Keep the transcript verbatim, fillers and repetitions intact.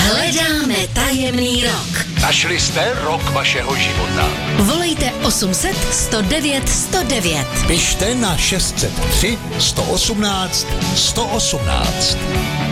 Hledáme tajemný rok. Našli jste rok vašeho života. Volejte osm set sto devět sto devět. Pište na šest set tři sto osmnáct sto osmnáct.